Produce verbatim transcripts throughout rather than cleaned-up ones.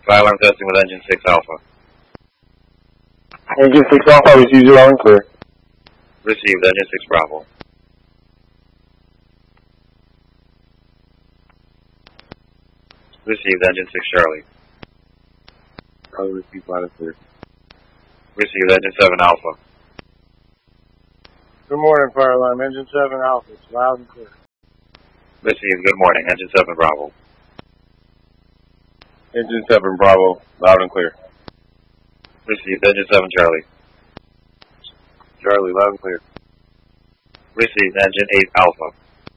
Fire alarm testing with engine six Alpha. Engine six Alpha, receive you loud and clear. Received, engine six Bravo. Received, engine six Charlie. Charlie, receive loud and clear. Received, engine seven Alpha. Good morning, fire alarm, engine seven Alpha, it's loud and clear. Received, good morning, engine seven Bravo. Engine seven Bravo, loud and clear. Received, engine seven Charlie. Charlie, loud and clear. Received, engine eight Alpha.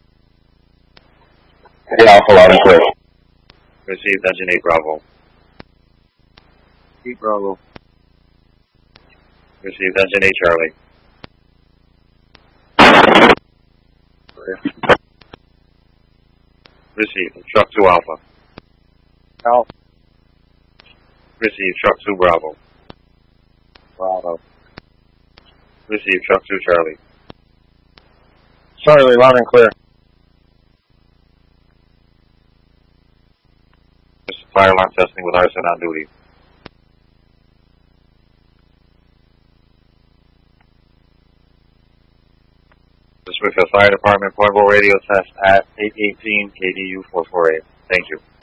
eight Alpha, loud and clear. Received, engine eight Bravo. eight Bravo. Received, engine eight Charlie. Received, truck two Alpha. Alpha. Received, truck two Bravo. Bravo. Received, truck two Charlie. Charlie, loud and clear. Fire alarm testing with arson on duty. Springfield Fire Department, portable radio test at eight eighteen K D U four four eight. Thank you.